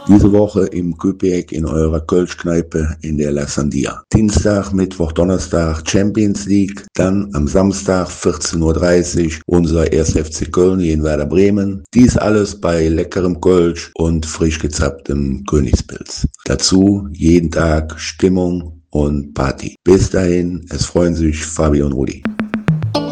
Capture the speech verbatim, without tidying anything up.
Diese Woche im Küpek in eurer Kölschkneipe in der La Sandia. Dienstag, Mittwoch, Donnerstag Champions League. Dann am Samstag vierzehn Uhr dreißig unser erster F C Köln in Werder Bremen. Dies alles bei leckerem Kölsch und frisch gezapftem Königspilz. Dazu jeden Tag Stimmung und Party. Bis dahin, es freuen sich Fabi und Rudi.